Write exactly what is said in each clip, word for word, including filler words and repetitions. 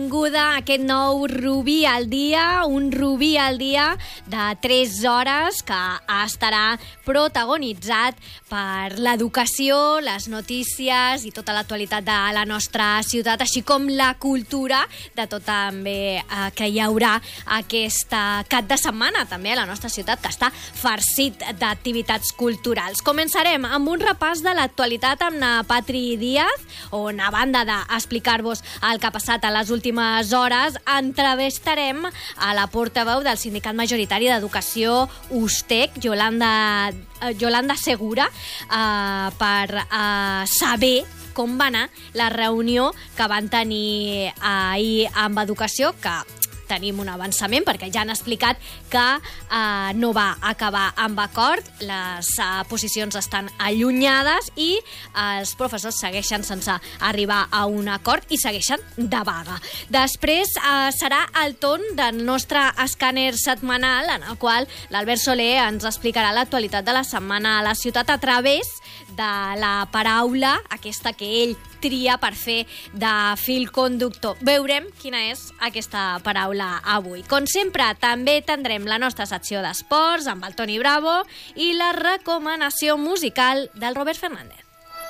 benvinguda a aquest nou Rubí al dia, un Rubí al dia de tres hores que estarà protagonitzat per l'educació, les notícies i tota l'actualitat de la nostra ciutat, així com la cultura de tot també eh, que hi haurà aquest cap de setmana també a la nostra ciutat, que està farcit d'activitats culturals. Començarem amb un repàs de l'actualitat amb la Patri Díaz, on a banda d'explicar-vos el que ha passat a les últimes hores, entrevistarem a la portaveu del Sindicat Majoritari d'Educació U S T E C, Yolanda, Yolanda Segura, eh, per eh, saber com va anar la reunió que van tenir ahir amb Educació, que tenim un avançament perquè ja han explicat que eh, no va acabar amb acord, les eh, posicions estan allunyades i eh, els professors segueixen sense arribar a un acord i segueixen de vaga. Després eh, serà el torn del nostre escàner setmanal, en el qual l'Albert Soler ens explicarà l'actualitat de la setmana a la ciutat a través de la paraula, aquesta que ell tria per fer de fil conductor. Veurem quina és aquesta paraula avui. Com sempre, també tindrem la nostra secció d'esports amb el Toni Bravo i la recomanació musical del Robert Fernández.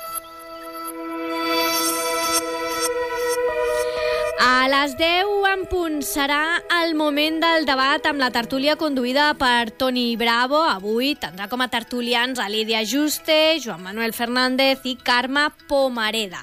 A les deu en punt serà el moment del debat amb la tertúlia conduïda per Toni Bravo. Avui tindrà com a tertulians a Lídia Juste, Joan Manuel Fernández i Carme Pomareda.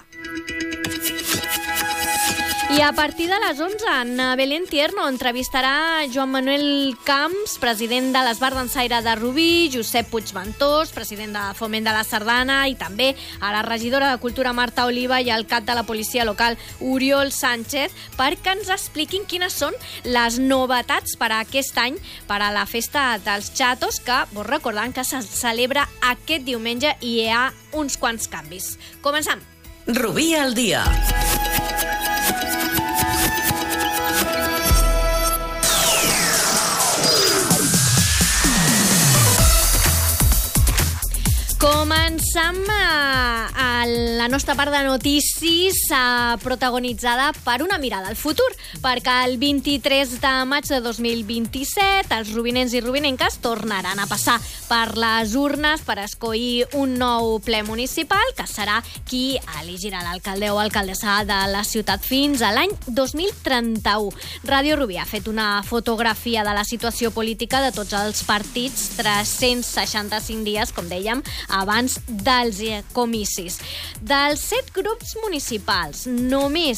I a partir de les onze, en Belén Tierno entrevistarà Joan Manuel Camps, president de l'Esbar Dansaire de Rubí, Josep Puigventós, president de Foment de la Sardana, i també a la regidora de Cultura Marta Oliva i al cap de la policia local Oriol Sánchez, perquè ens expliquin quines són les novetats per a aquest any per a la festa dels Xatos, que vos recordant que se celebra aquest diumenge i hi ha uns quants canvis. Comencem. Rubí al dia. Comencem a, a la nostra part de notícies eh, protagonitzada per una mirada al futur, perquè el vint-i-tres de maig de dos mil vint-i-set els rubinencs i rubinenques tornaran a passar per les urnes per escollir un nou ple municipal, que serà qui elegirà l'alcalde o alcaldessa de la ciutat fins a l'any dos mil trenta-u. Ràdio Rubí ha fet una fotografia de la situació política de tots els partits tres-cents seixanta-cinc dies, com dèiem, abans dels comicis. Dels set grups municipals, només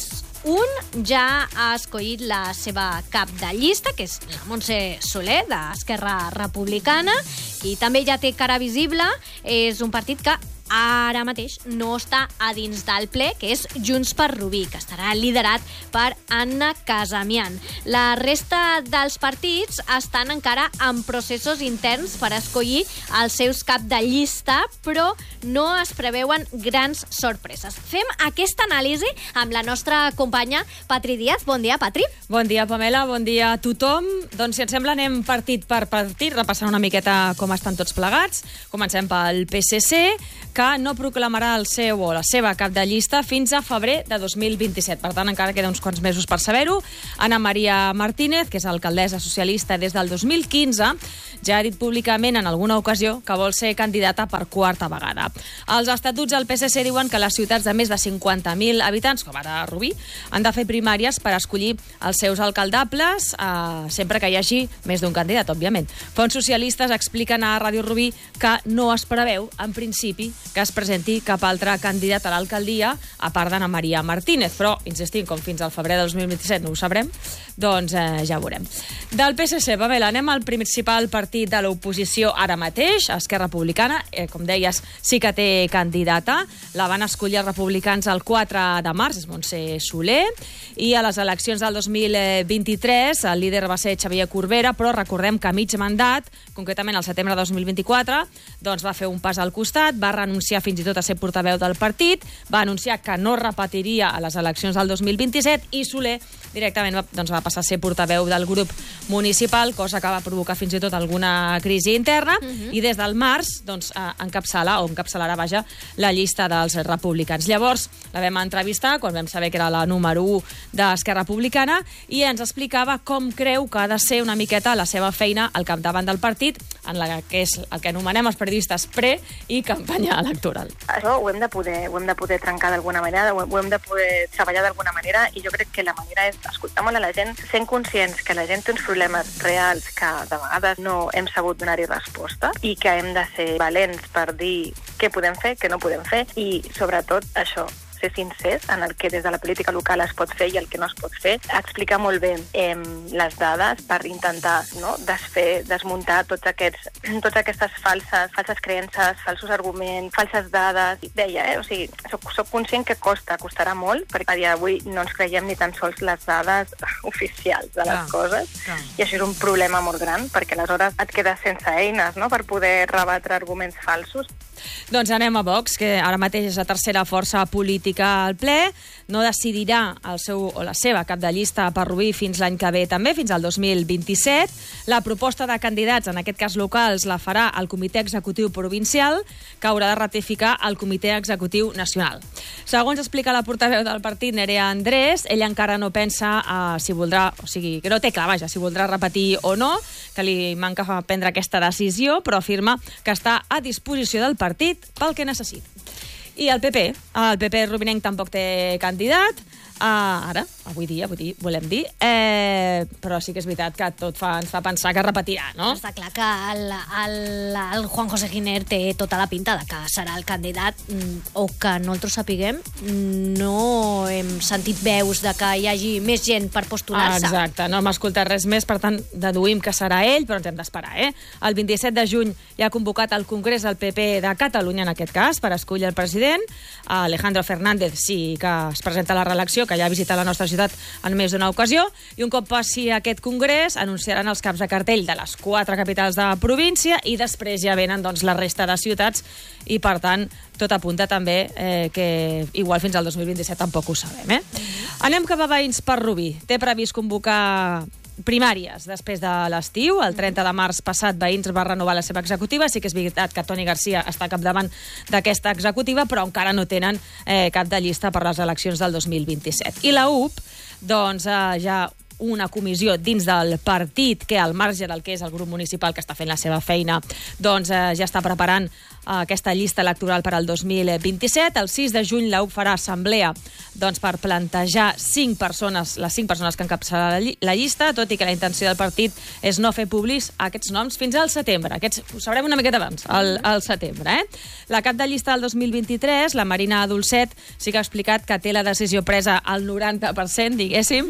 un ja ha escollit la seva cap de llista, que és la Montse Soler, d'Esquerra Republicana, i també ja té cara visible. És un partit que ara mateix no està a dins del ple, que és Junts per Rubí, que estarà liderat per Anna Casamian. La resta dels partits estan encara en processos interns per escollir els seus cap de llista, però no es preveuen grans sorpreses. Fem aquesta anàlisi amb la nostra companya Patri Díaz. Bon dia, Patri. Bon dia, Pamela. Bon dia a tothom. Doncs, si et sembla, anem partit per partit, repassant una miqueta com estan tots plegats. Comencem pel P S C, que no proclamarà el seu o la seva cap de llista fins a febrer de dos mil vint-i-set. Per tant, encara queda uns quants mesos per saber-ho. Ana Maria Martínez, que és alcaldessa socialista des del dos mil quinze, ja ha dit públicament en alguna ocasió que vol ser candidata per quarta vegada. Els estatuts del P S C diuen que les ciutats de més de cinquanta mil habitants, com ara Rubí, han de fer primàries per escollir els seus alcaldables, eh, sempre que hi hagi més d'un candidat, òbviament. Fonts socialistes expliquen a Ràdio Rubí que no es preveu, en principi, que es presenti cap altre candidat a l'alcaldia a part d'Anna Maria Martínez, però, insistim, com fins al febrer de dos mil vint-i-set no ho sabrem, doncs eh, ja ho veurem. Del P S C, Pamela, anem al principal partit de l'oposició ara mateix, Esquerra Republicana, eh, com deies, sí que té candidata, la van escollir els republicans el quatre de març, és Montse Soler, i a les eleccions del dos mil vint-i-tres el líder va ser Xavier Corbera, però recordem que a mig mandat, concretament al setembre de dos mil vint-i-quatre, doncs va fer un pas al costat, va renunciar renunciar fins i tot a ser portaveu del partit, va anunciar que no repetiria a les eleccions del dos mil vint-i-set i Soler directament va, doncs, va passar a ser portaveu del grup municipal, cosa que va provocar fins i tot alguna crisi interna, uh-huh. i des del març doncs, encapçala, o encapçalarà, vaja, la llista dels republicans. Llavors, la vam entrevistar quan vam saber que era la número u d'Esquerra Republicana i ens explicava com creu que ha de ser una miqueta la seva feina al capdavant del partit, en la que és el que anomenem els periodistes pre- i campanya electoral. Això ho hem de poder, ho hem de poder trencar d'alguna manera, ho hem de poder treballar d'alguna manera, i jo crec que la manera és escoltar molt a la gent, sent conscients que la gent té uns problemes reals que de vegades no hem sabut donar-hi resposta i que hem de ser valents per dir què podem fer, què no podem fer, i sobretot això, ser sincers en el que des de la política local es pot fer i el que no es pot fer, explicar molt bé eh, les dades per intentar, no, desfer, desmuntar tots aquests, totes aquestes falses, falses creences, falsos arguments, falses dades. Deia, eh? O sigui, soc, soc conscient que costa, costarà molt, perquè a dia d'avui no ens creiem ni tan sols les dades oficials de les ah, coses, ah. i això és un problema molt gran, perquè aleshores et quedes sense eines, no?, per poder rebatre arguments falsos. Doncs anem a Vox, que ara mateix és la tercera força política al ple. No decidirà el seu o la seva cap de llista per Rubí fins l'any que ve també, fins al dos mil vint-i-set. La proposta de candidats, en aquest cas locals, la farà el Comitè Executiu Provincial, que haurà de ratificar el Comitè Executiu Nacional. Segons explica la portaveu del partit, Nerea Andrés, ella encara no pensa uh, si voldrà, o sigui, que no té clar, vaja, si voldrà repetir o no, que li manca prendre aquesta decisió, però afirma que està a disposició del partit pel que necessiti. I el P P, el P P rubinenc tampoc té candidat, Uh, ara, avui dia, avui dia, volem dir, eh, però sí que és veritat que tot fa, ens fa pensar que repetirà, no? Està clar que el, el, el Juan José Giner té tota la pinta de que serà el candidat, o que nosaltres sapiguem, no hem sentit veus de que hi hagi més gent per postular-se. Ah, exacte, no hem escoltat res més, per tant, deduïm que serà ell, però ens hem d'esperar, eh? El vint-i-set de juny hi ha convocat el Congrés del P P de Catalunya, en aquest cas, per escollir el president. Alejandro Fernández sí que es presenta a la reelecció, que ja ha visitat la nostra ciutat en més d'una ocasió, i un cop passi aquest congrés anunciaran els caps de cartell de les quatre capitals de província i després ja venen doncs, la resta de ciutats i, per tant, tot apunta també eh, que igual fins al dos mil vint-i-set tampoc ho sabem. Eh? Mm-hmm. Anem cap a Veïns per Rubí. Té previst convocar primàries després de l'estiu. El trenta de març passat Veïns va renovar la seva executiva. Sí que és veritat que Toni Garcia està capdavant d'aquesta executiva, però encara no tenen eh, cap de llista per les eleccions del dos mil vint-i-set. I la U P, doncs, eh, ja una comissió dins del partit que, al marge del que és el grup municipal que està fent la seva feina, doncs eh, ja està preparant eh, aquesta llista electoral per al dos mil vint-i-set. El sis de juny la U P farà assemblea doncs, per plantejar cinc persones, les cinc persones que encapçaran la, lli la llista, tot i que la intenció del partit és no fer públics aquests noms fins al setembre. Aquests ho sabrem una miqueta abans, al, al setembre. Eh? La cap de llista del dos mil vint-i-tres, la Marina Dolcet, sí que ha explicat que té la decisió presa al noranta per cent, diguéssim.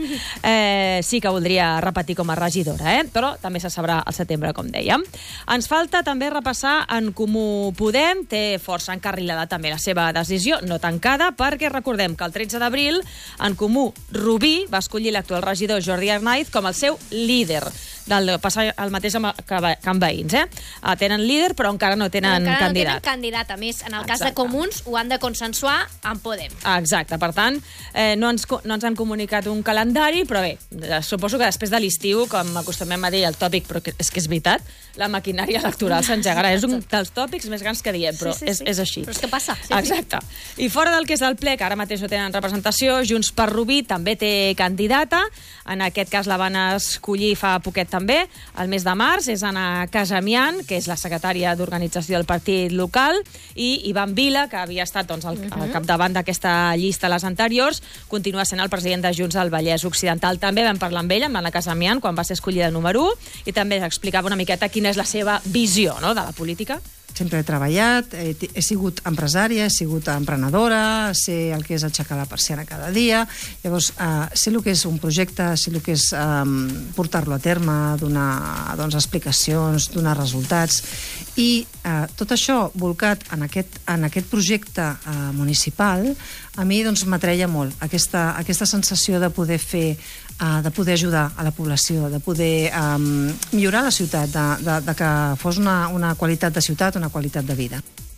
Eh, sí que voldria repetir com a regidora, eh? Però també se sabrà al setembre, com dèiem. Ens falta també repassar en Comú Podem, té força encarrilada també la seva decisió, no tancada, perquè recordem que el tretze d'abril en Comú Rubí va escollir l'actual regidor Jordi Arnaiz com el seu líder. Del passar el mateix amb, que, que amb Veïns, eh? Uh, tenen líder, però encara no tenen encara candidat. no tenen candidat. A més, en el Exacte. cas de Comuns, ho han de consensuar amb Podem. Exacte. Per tant, eh, no, ens, no ens han comunicat un calendari, però bé, suposo que després de l'estiu, com acostumem a dir el tòpic, però que, és que és veritat, la maquinària electoral s'engegarà. És un dels tòpics més grans que diem, però sí, sí, sí. És, és així. Però és que passa. Sí, Exacte. Sí. I fora del que és el ple, que ara mateix no tenen representació, Junts per Rubí també té candidata. En aquest cas la van escollir fa poquet també, el mes de març. És Anna Casamian, que és la secretària d'organització del partit local, i Ivan Vila, que havia estat doncs, al, uh-huh. al capdavant d'aquesta llista les anteriors, continua sent el president de Junts al Vallès Occidental. També vam parlar amb ell, amb Anna Casamian, quan va ser escollida número u, i també explicava una miqueta quina és la seva visió, no?, de la política. Sempre he treballat, he, he sigut empresària, he sigut emprenedora, sé el que és aixecar la persiana cada dia, llavors eh, sé el que és un projecte, sé el que és eh, portar-lo a terme, donar doncs, explicacions, donar resultats, i eh, tot això volcat en aquest, en aquest projecte eh, municipal, a mi doncs, m'atreia molt aquesta, aquesta sensació de poder fer, uh, de poder ajudar a la població, de poder um, millorar la ciutat, de, de, de que fos una, una qualitat de ciutat, una qualitat de vida.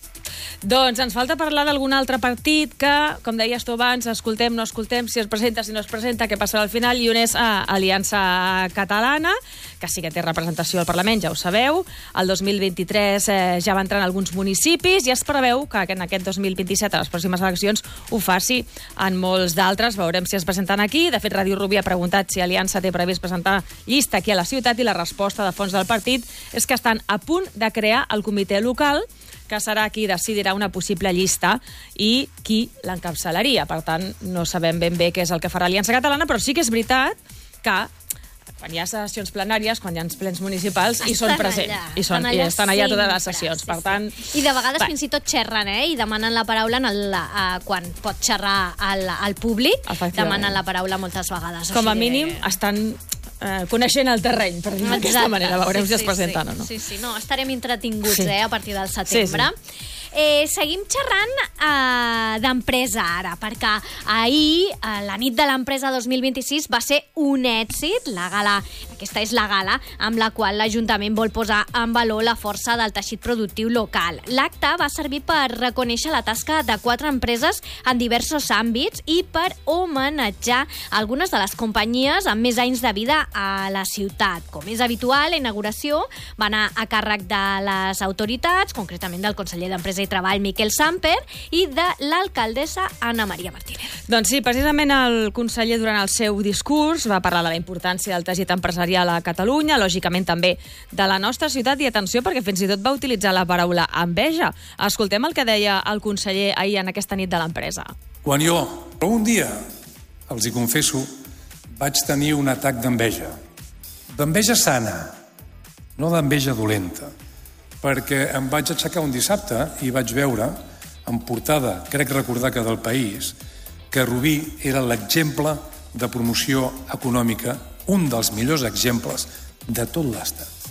Doncs ens falta parlar d'algun altre partit que, com deies tu abans, escoltem, no escoltem, si es presenta, si no es presenta, què passarà al final, i un és a Aliança Catalana, que sí que té representació al Parlament, ja ho sabeu. El dos mil vint-i-tres eh, ja va entrar en alguns municipis i es preveu que en aquest dos mil vint-i-set, a les pròximes eleccions, ho faci en molts d'altres. Veurem si es presenten aquí. De fet, Ràdio Rubí ha preguntat si Aliança té previst presentar llista aquí a la ciutat i la resposta de fons del partit és que estan a punt de crear el comitè local, que serà qui decidirà una possible llista i qui l'encapçalaria. Per tant, no sabem ben bé què és el que farà Aliança Catalana, però sí que és veritat que quan hi ha sessions plenàries, quan hi ha plens municipals, hi són presents. Allà, I, són, estan allà i estan allà totes les sempre, sessions. sí, Per tant, sí. I de vegades va. fins i tot xerren, eh? I demanen la paraula en el, uh, quan pot xerrar al, al públic. Demanen la paraula moltes vegades. Com a o sigui, mínim, estan eh, coneixent el terreny, per dir-ho d'aquesta manera. Veurem sí, si es presenten sí, o no. Sí, sí, no, estarem entretinguts Sí. eh, a partir del setembre. Sí, sí. Eh, seguim xerrant eh, d'empresa ara, perquè ahir, eh, la nit de l'empresa dos mil vint-i-sis, va ser un èxit. La gala, aquesta és la gala amb la qual l'Ajuntament vol posar en valor la força del teixit productiu local. L'acte va servir per reconèixer la tasca de quatre empreses en diversos àmbits i per homenatjar algunes de les companyies amb més anys de vida a la ciutat. Com és habitual, la inauguració va anar a càrrec de les autoritats, concretament del conseller d'Empresa i Treball, Miquel Samper, i de l'alcaldessa Anna Maria Martínez. Doncs sí, precisament el conseller durant el seu discurs va parlar de la importància del teixit empresarial a Catalunya, lògicament també de la nostra ciutat, i atenció perquè fins i tot va utilitzar la paraula enveja. Escoltem el que deia el conseller ahir en aquesta nit de l'empresa. Quan jo, un dia, els hi confesso, vaig tenir un atac d'enveja. D'enveja sana, no d'enveja dolenta. Perquè em vaig aixecar un dissabte i vaig veure, en portada, crec recordar que del País, que Rubí era l'exemple de promoció econòmica, un dels millors exemples de tot l'Estat.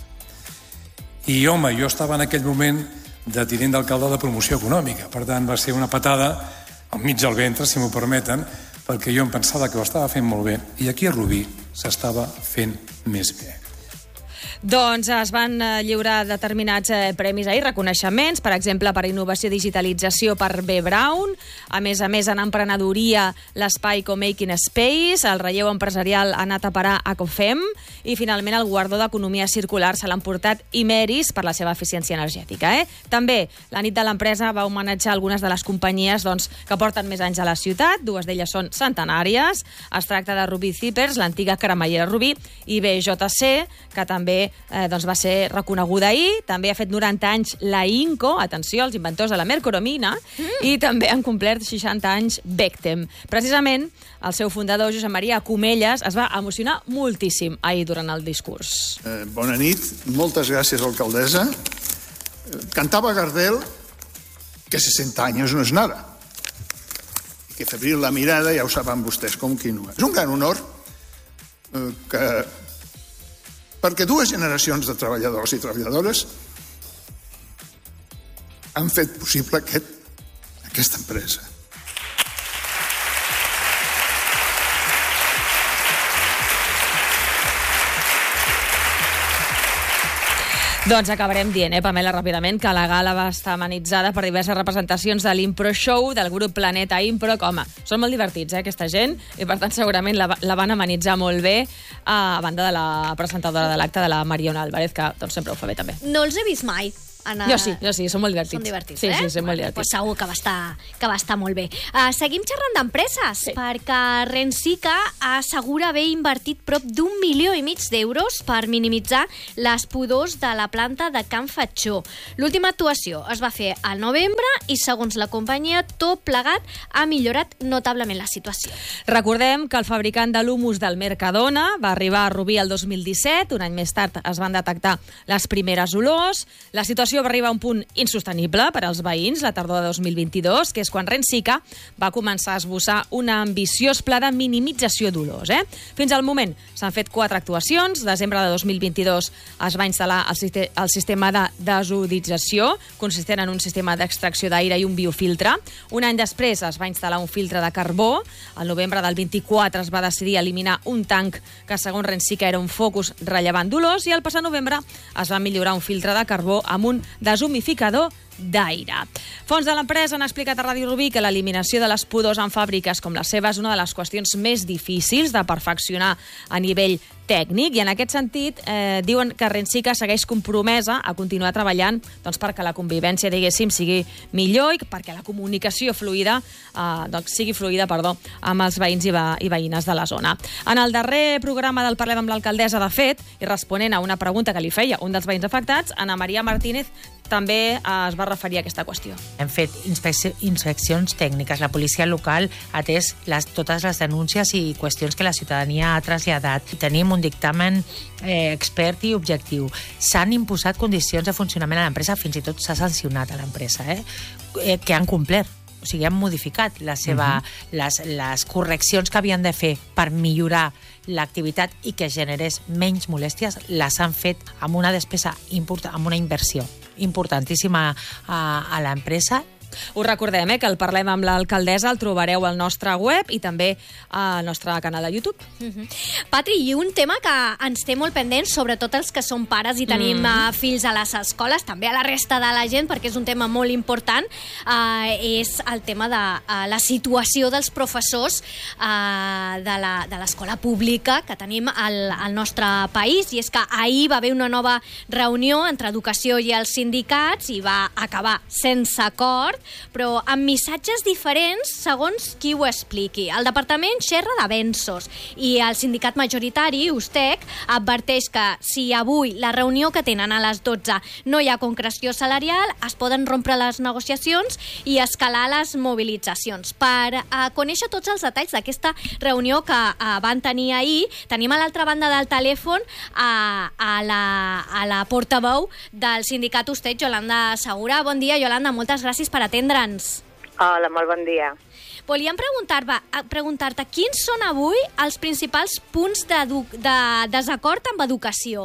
I, home, jo estava en aquell moment de tinent d'alcalde de promoció econòmica. Per tant, va ser una patada al mig del ventre, si m'ho permeten, perquè jo em pensava que ho estava fent molt bé i aquí a Rubí s'estava fent més bé. Doncs es van lliurar determinats eh, premis ahir, reconeixements, per exemple, per innovació i digitalització per B. Brown, a més a més en emprenedoria l'espai Co-Making Space, el relleu empresarial ha anat a parar a COFEM i finalment el guardó d'economia circular se l'ha emportat Imeris per la seva eficiència energètica. Eh? També la nit de l'empresa va homenatjar algunes de les companyies doncs, que porten més anys a la ciutat, dues d'elles són centenàries, es tracta de Rubí Zippers, l'antiga cremallera Rubí, i B J C, que també Eh, doncs va ser reconeguda ahir. També ha fet noranta anys la Inco, atenció, els inventors de la mercromina, mm. i també han complert seixanta anys Bechtem. Precisament, el seu fundador, Josep Maria Comelles, es va emocionar moltíssim ahir durant el discurs. Eh, bona nit, moltes gràcies, alcaldessa. Cantava Gardel que sesenta anys no és nada. I que febril la mirada, ja ho saben vostès com qui no és. És un gran honor eh, que perquè dues generacions de treballadors i treballadores han fet possible aquest, aquesta empresa. Doncs acabarem dient, eh, Pamela, ràpidament, que la gala va estar amenitzada per diverses representacions de l'Impro Show, del grup Planeta Impro, que, home, són molt divertits, eh, aquesta gent, i per tant segurament la, la van amenitzar molt bé, a banda de la presentadora de l'acte, de la Mariona Álvarez, que doncs, sempre ho fa bé també. No els he vist mai. Anar... Jo sí, jo sí, són molt divertits. Són divertits, sí, eh? Sí, sí, molt bueno, divertits. pues segur que va estar, que va estar molt bé. Uh, seguim xerrant d'empreses, sí. perquè Rensica assegura haver invertit prop d'un milió i mig d'euros per minimitzar les pudors de la planta de Can Fatxó. L'última actuació es va fer al novembre i, segons la companyia, tot plegat ha millorat notablement la situació. Recordem que el fabricant de l'humus del Mercadona va arribar a Rubí el dos mil disset, un any més tard es van detectar les primeres olors, la situació va arribar a un punt insostenible per als veïns la tardor de dos mil vint-i-dos, que és quan Rensica va començar a esbossar un ambiciós pla de minimització d'olors. Eh? Fins al moment s'han fet quatre actuacions. Desembre de dos mil vint-i-dos es va instal·lar el, sistema, el sistema de desodització, consistent en un sistema d'extracció d'aire i un biofiltre. Un any després es va instal·lar un filtre de carbó. Al novembre del vint-i-quatre es va decidir eliminar un tanc que, segons Rensica, era un focus rellevant d'olors, i el passat novembre es va millorar un filtre de carbó amb un deshumificador d'aire. Fons de l'empresa han explicat a Ràdio Rubí que l'eliminació de les pudors en fàbriques com la seva és una de les qüestions més difícils de perfeccionar a nivell tècnic, i en aquest sentit eh, diuen que Rensica segueix compromesa a continuar treballant doncs, perquè la convivència, diguéssim, sigui millor i perquè la comunicació fluida eh, doncs, sigui fluida perdó, amb els veïns i, ve i veïnes de la zona. En el darrer programa del Parlem amb l'alcaldessa, de fet, i responent a una pregunta que li feia un dels veïns afectats, Ana Maria Martínez també es va referir a aquesta qüestió. Hem fet inspecci inspeccions tècniques. La policia local ha atès les, totes les denúncies i qüestions que la ciutadania ha traslladat. Tenim un dictamen eh, expert i objectiu. S'han imposat condicions de funcionament a l'empresa, fins i tot s'ha sancionat a l'empresa, eh, eh, que han complert. O sigui, han modificat la seva, uh-huh. les, les correccions que havien de fer per millorar l'activitat i que generés menys molèsties, les han fet amb una despesa important, amb una inversió importantíssima a, a l'empresa. Us recordem eh, que el Parlem amb l'alcaldessa el trobareu al nostre web i també al nostre canal de YouTube. Mm-hmm. Patri, i un tema que ens té molt pendents, sobretot els que som pares i tenim mm. uh, fills a les escoles, també a la resta de la gent, perquè és un tema molt important, uh, és el tema de uh, la situació dels professors uh, de l'escola pública que tenim al, al nostre país, i és que ahir va haver una nova reunió entre Educació i els sindicats i va acabar sense acord, però amb missatges diferents segons qui ho expliqui. El departament xerra d'avenços i el sindicat majoritari, USTEC, adverteix que si avui la reunió que tenen a les dotze no hi ha concreció salarial, es poden rompre les negociacions i escalar les mobilitzacions. Per uh, conèixer tots els detalls d'aquesta reunió que uh, van tenir ahir, tenim a l'altra banda del telèfon uh, a, la, a la portaveu del sindicat USTEC, Yolanda Segura. Bon dia, Yolanda, moltes gràcies per atendre'ns. Hola, molt bon dia. Volíem preguntar-te preguntar quins són avui els principals punts de, de desacord amb educació?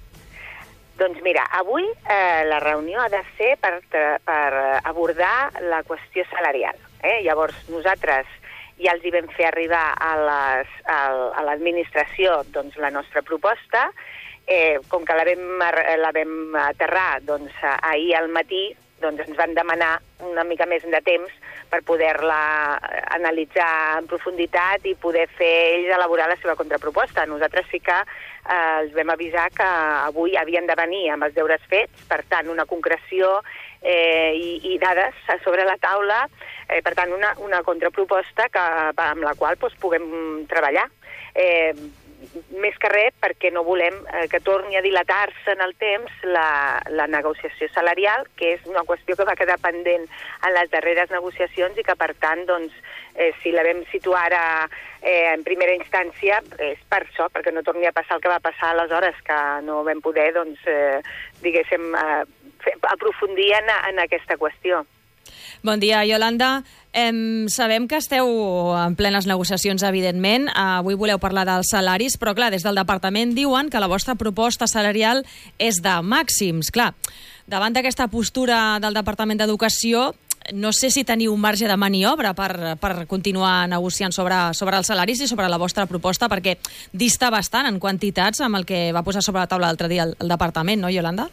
Doncs mira, avui eh, la reunió ha de ser per, per abordar la qüestió salarial. Eh? Llavors, nosaltres ja els hi vam fer arribar a les, a l'administració doncs, la nostra proposta. Eh, com que la vam, la vam aterrar doncs, ahir al matí, doncs ens van demanar una mica més de temps per poder-la analitzar en profunditat i poder fer ells elaborar la seva contraproposta. Nosaltres sí que eh, els vam avisar que avui havien de venir amb els deures fets, per tant, una concreció eh, i, i dades sobre la taula, eh, per tant, una, una contraproposta que, amb la qual doncs, puguem treballar. Eh, més que res perquè no volem eh, que torni a dilatar-se en el temps la, la negociació salarial, que és una qüestió que va quedar pendent en les darreres negociacions i que, per tant, doncs, eh, si la vam situar ara eh, en primera instància, és per això, perquè no torni a passar el que va passar aleshores, que no vam poder, doncs, eh, diguéssim, eh, fer, aprofundir en, en aquesta qüestió. Bon dia, Yolanda. Em, sabem que esteu en plenes negociacions, evidentment. Avui voleu parlar dels salaris, però, clar, des del departament diuen que la vostra proposta salarial és de màxims. Clar, davant d'aquesta postura del Departament d'Educació, no sé si teniu un marge de maniobra per, per continuar negociant sobre, sobre els salaris i sobre la vostra proposta, perquè dista bastant en quantitats amb el que va posar sobre la taula l'altre dia el, el departament, no, Yolanda?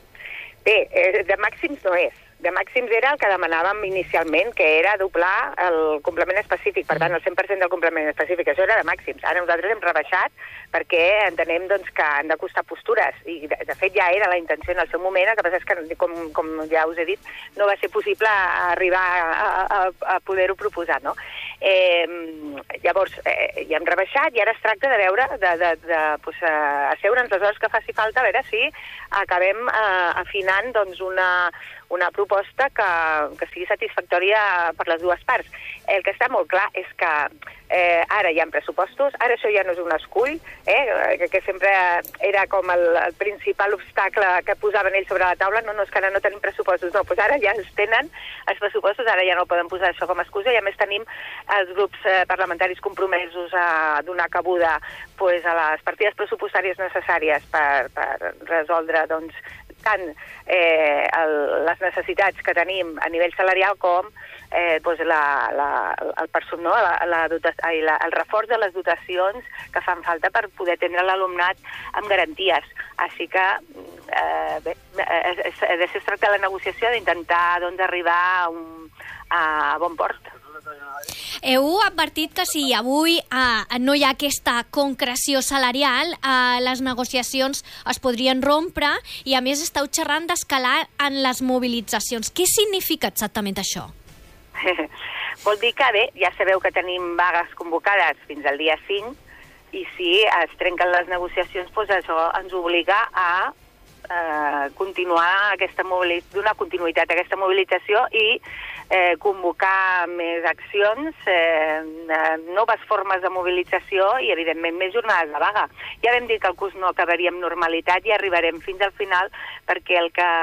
Bé, de màxims no és. De màxims era el que demanàvem inicialment, que era doblar el complement específic, per tant, el cent per cent del complement específic. Això era de màxims. Ara nosaltres hem rebaixat perquè entenem doncs, que han de costar postures, i de, de fet ja era la intenció en el seu moment, el que passa és que, com, com ja us he dit, no va ser possible arribar a, a, a poder-ho proposar, no? Eh, llavors, eh, ja hem rebaixat i ara es tracta de veure, de, de, de pues, asseure'ns les hores que faci falta, a veure si acabem eh, afinant doncs, una, una proposta que, que sigui satisfactòria per les dues parts. El que està molt clar és que eh, ara hi ha pressupostos, ara això ja no és un escull, eh, que, que sempre era com el, el principal obstacle que posaven ells sobre la taula, no, no és que ara no tenim pressupostos, no, doncs ara ja els tenen els pressupostos, ara ja no poden posar això com a excusa, i a més tenim els grups eh, parlamentaris compromesos a donar cabuda pues, a les partides pressupostàries necessàries per, per resoldre doncs, tant eh, el, les necessitats que tenim a nivell salarial com eh, doncs la, la, el, person, no? la, la dota, ai, la, el reforç de les dotacions que fan falta per poder atendre l'alumnat amb garanties. Així que eh, bé, eh, de si es tracta de la negociació, d'intentar doncs, arribar a, un, a bon port. Heu advertit que si avui eh, no hi ha aquesta concreció salarial, eh, les negociacions es podrien rompre i a més esteu xerrant d'escalar en les mobilitzacions. Què significa exactament això? Vol dir que bé, ja sabeu que tenim vagues convocades fins al dia cinc i si es trenquen les negociacions, doncs això ens obliga a eh, continuar aquesta mobilització, donar continuïtat a aquesta mobilització i eh, convocar més accions, eh, noves formes de mobilització i, evidentment, més jornades de vaga. Ja vam dir que el curs no acabaria amb normalitat i arribarem fins al final perquè el que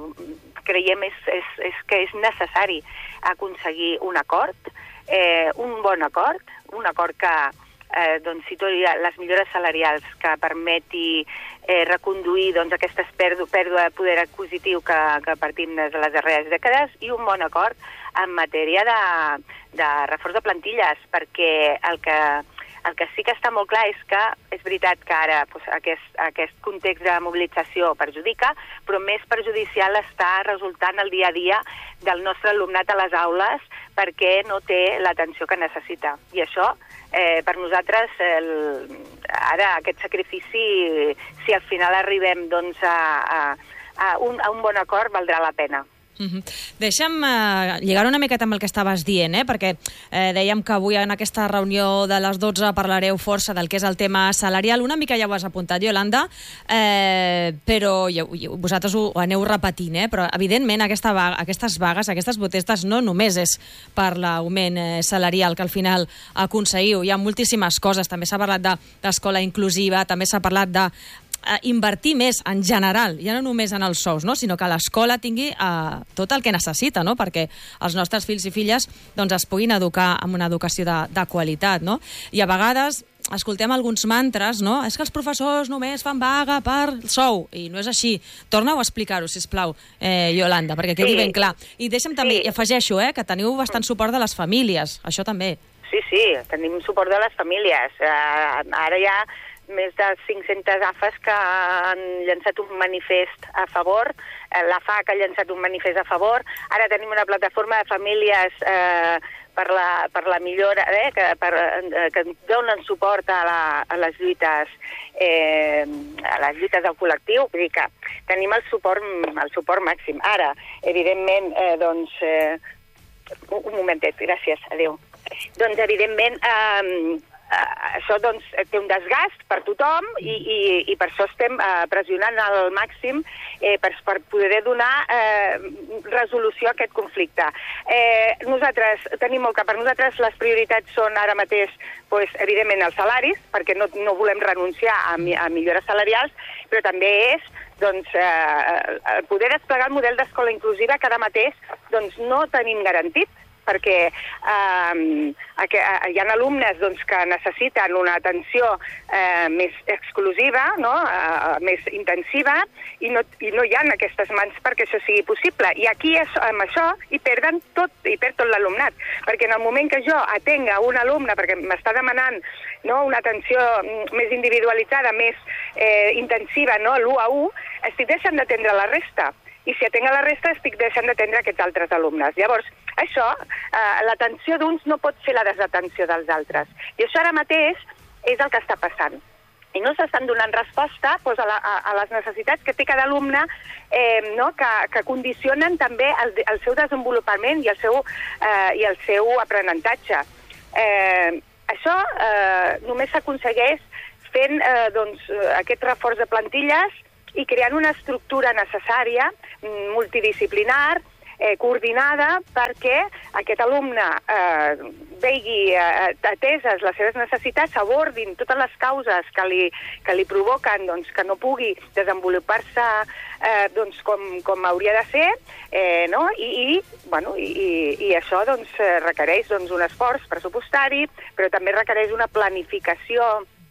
creiem és, és, és que és necessari aconseguir un acord, eh, un bon acord, un acord que eh, doncs, situï les millores salarials, que permeti eh, reconduir doncs, aquesta pèrdua de poder adquisitiu que, que partim des de les darreres dècades i un bon acord en matèria de, de reforç de plantilles, perquè el que El que sí que està molt clar és que és veritat que ara doncs, aquest, aquest context de mobilització perjudica, però més perjudicial està resultant el dia a dia del nostre alumnat a les aules perquè no té l'atenció que necessita. I això, eh, per nosaltres, el, ara aquest sacrifici, si al final arribem doncs, a, a, a, un, a un bon acord, valdrà la pena. Mm-hmm. Deixa'm eh, lligar una miqueta amb el que estaves dient, eh? perquè eh, dèiem que avui en aquesta reunió de les dotze parlareu força del que és el tema salarial. Una mica ja ho has apuntat, Iolanda, eh, però ja, vosaltres ho aneu repetint, eh? però evidentment aquesta vaga, aquestes vagues, aquestes protestes no només és per l'augment eh, salarial que al final aconseguiu. Hi ha moltíssimes coses, també s'ha parlat d'escola inclusiva, també s'ha parlat de invertir més en general, ja no només en els sous, no? sinó que l'escola tingui eh, tot el que necessita, no? perquè els nostres fills i filles doncs, es puguin educar amb una educació de, de qualitat. No? I a vegades escoltem alguns mantres, no? És que els professors només fan vaga per sou, i no és així. Torna-ho a explicar-ho, sisplau, eh, Iolanda, perquè quedi sí. ben clar. I deixa'm també, sí. i afegeixo, eh, que teniu bastant suport de les famílies, això també. Sí, sí, tenim suport de les famílies. Uh, ara ja més de cinc-centes A F As que han llançat un manifest a favor, la F A C ha llançat un manifest a favor, ara tenim una plataforma de famílies eh, per, la, per la millora, eh, que, per, eh, que donen suport a, la, a les lluites eh, a les lluites del col·lectiu, vull dir que tenim el suport, el suport màxim. Ara, evidentment, eh, doncs... Eh, un momentet, gràcies, adéu. Doncs, evidentment, eh, això doncs, té un desgast per tothom i, i, i per això estem eh, pressionant al màxim eh, per, per poder donar eh, resolució a aquest conflicte. Eh, nosaltres tenim molt clar, per nosaltres les prioritats són ara mateix, pues, evidentment, els salaris, perquè no, no volem renunciar a, a millores salarials, però també és doncs, eh, poder desplegar el model d'escola inclusiva que ara mateix doncs, no tenim garantit, perquè eh, hi ha alumnes doncs, que necessiten una atenció eh, més exclusiva, no? eh, més intensiva, i no, i no hi ha aquestes mans perquè això sigui possible. I aquí, és, amb això, hi perden tot, hi perd tot l'alumnat, perquè en el moment que jo atenga un alumne, perquè m'està demanant no, una atenció més individualitzada, més eh, intensiva, no, l'u a u, estic deixant d'atendre la resta. I si atenc a la resta, estic deixant d'atendre aquests altres alumnes. Llavors, això, eh, l'atenció d'uns no pot ser la desatenció dels altres. I això ara mateix és el que està passant. I no s'estan donant resposta doncs, a, la, a, a les necessitats que té cada alumne eh, no, que, que condicionen també el, el seu desenvolupament i el seu, eh, i el seu aprenentatge. Eh, això eh, només s'aconsegueix fent eh, doncs, aquest reforç de plantilles i creant una estructura necessària, multidisciplinar, eh, coordinada, perquè aquest alumne eh, vegi eh, ateses les seves necessitats, abordin totes les causes que li, que li provoquen doncs, que no pugui desenvolupar-se eh, doncs, com, com hauria de ser, eh, no? I, i, bueno, i, i, i això doncs, requereix doncs, un esforç pressupostari, però també requereix una planificació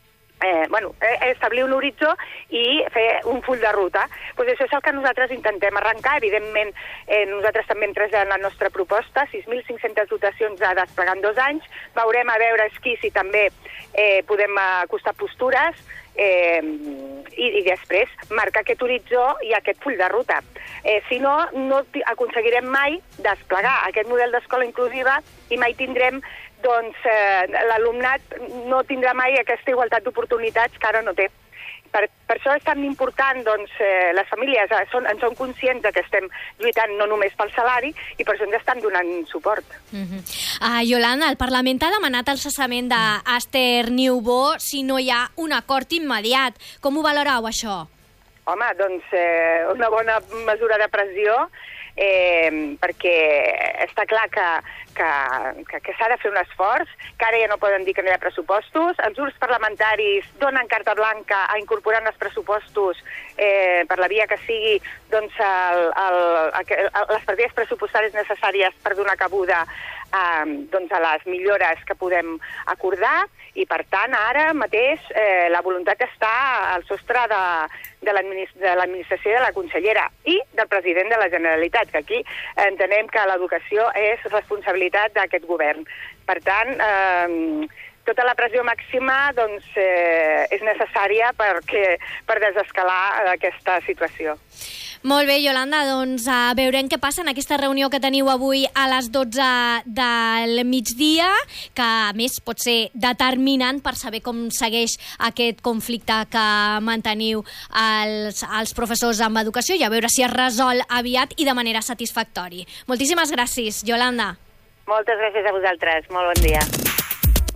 Eh, bueno, eh, establir un horitzó i fer un full de ruta. Pues això és el que nosaltres intentem arrencar. Evidentment, eh, nosaltres també hem trasllat la nostra proposta, sis mil cinc-centes dotacions a desplegar en dos anys. Veurem a veure aquí si també eh, podem acostar postures eh, i, i després marcar aquest horitzó i aquest full de ruta. Eh, si no, no aconseguirem mai desplegar aquest model d'escola inclusiva i mai tindrem doncs eh, l'alumnat no tindrà mai aquesta igualtat d'oportunitats que ara no té. Per, per això és tan important, doncs, eh, les famílies eh, són, en són conscients que estem lluitant no només pel salari i per això ens estan donant suport. Uh-huh. uh, Yolanda, el Parlament ha demanat el cessament d'Esther Niubó si no hi ha un acord immediat. Com ho valoreu, això? Home, doncs eh, una bona mesura de pressió, eh, perquè està clar que, que, que, que s'ha de fer un esforç, que ara ja no poden dir que no hi ha pressupostos. Els grups parlamentaris donen carta blanca a incorporar en els pressupostos, eh, per la via que sigui, doncs, el, el, el, les partides pressupostàries necessàries per donar cabuda a, doncs, a les millores que podem acordar, i per tant ara mateix eh, la voluntat està al sostre de, de l'administració de la consellera i del president de la Generalitat, que aquí entenem que l'educació és responsabilitat d'aquest govern. Per tant, eh, tota la pressió màxima doncs, eh, és necessària perquè, per desescalar aquesta situació. Molt bé, Yolanda, doncs uh, veurem què passa en aquesta reunió que teniu avui a les dotze del migdia, que a més pot ser determinant per saber com segueix aquest conflicte que manteniu els, els professors amb educació i a veure si es resol aviat i de manera satisfactòria. Moltíssimes gràcies, Yolanda. Moltes gràcies a vosaltres. Molt bon dia.